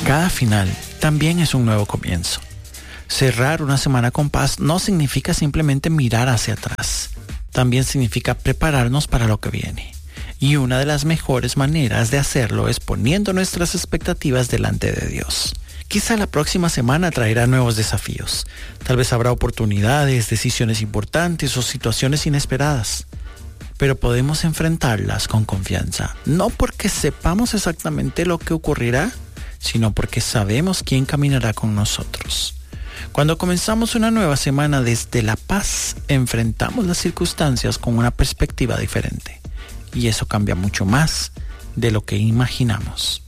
Cada final también es un nuevo comienzo. Cerrar una semana con paz no significa simplemente mirar hacia atrás. También significa prepararnos para lo que viene. Y una de las mejores maneras de hacerlo es poniendo nuestras expectativas delante de Dios. Quizá la próxima semana traerá nuevos desafíos. Tal vez habrá oportunidades, decisiones importantes o situaciones inesperadas. Pero podemos enfrentarlas con confianza. No porque sepamos exactamente lo que ocurrirá, sino porque sabemos quién caminará con nosotros. Cuando comenzamos una nueva semana desde la paz, enfrentamos las circunstancias con una perspectiva diferente. Y eso cambia mucho más de lo que imaginamos.